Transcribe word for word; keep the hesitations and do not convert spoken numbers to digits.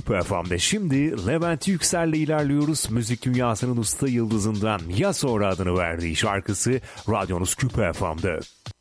Küpe F M'de şimdi Levent Yüksel'le ilerliyoruz. Müzik dünyasının usta yıldızından Ya Sonra adını verdiği şarkısı radyonuz Küpe F M'de.